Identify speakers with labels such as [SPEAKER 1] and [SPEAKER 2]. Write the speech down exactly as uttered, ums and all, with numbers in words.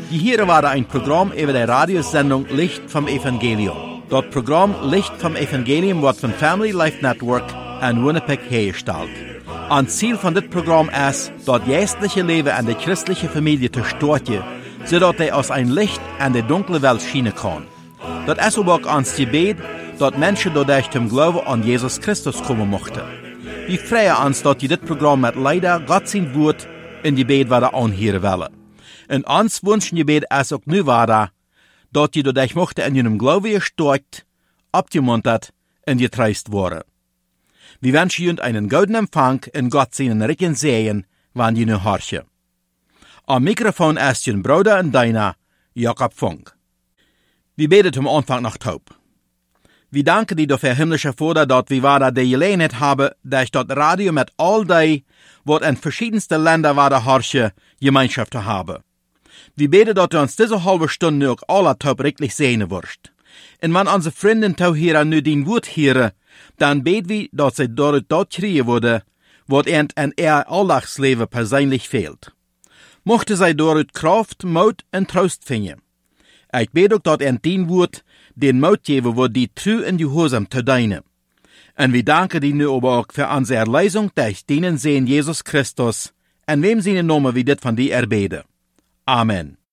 [SPEAKER 1] Die hier war ein Programm über die Radiosendung Licht vom Evangelium. Das Programm Licht vom Evangelium wird von Family Life Network in Winnipeg hergestellt. Ein Ziel von dit Programm ist, das geistliche Leben an der christlichen Familie zu stärken, sodass er aus ein Licht an die dunkle Welt schienen kann. Das ist aber auch ans Gebet, dass Menschen dadurch zum Glauben an Jesus Christus kommen mochten. Wir freuen uns, dass die dit Programm mit leider Gott sein Wort in die Gebet wieder anhören wollen. Und uns wünschen Gebet ist auch nu weiter, dass die dadurch mochten in ihrem Glauben gestärkt, abgemuntert und getröstet worden. Wir wünschen Ihnen einen guten Empfang in Gott seinen Ricken sehen, wann Sie nu horchen. Am Mikrofon ist Ihr Bruder und Deiner, Jakob Funk. Wir beten zum Anfang noch taub. Wir danken dir dafür, himmlischer Vater, dass wir weiter die Gelegenheit haben, durch das Radio mit all die, was in verschiedensten Ländern weiter horchen, Gemeinschaft zu haben. Wir beten, dass du uns diese halbe Stunde auch alle taub richtig sehen wirst. Und wenn unsere Freunde tau hier nu dein Wort hören, dann beten wir, dass sie dort dort kriegen würde, was ihnen in ihr Alltagsleben persönlich fehlt. Mochte sie dort Kraft, Mut und Trost finden. Ich bete auch, dass ihnen dein Wort den Mut geben wird, die treu in Gehorsam zu dienen. Und wir danken dir nu aber auch für unsere Erlösung durch deinen Sehen Jesus Christus, in wem seinen Namen wir dit von dir erbeten. Amen.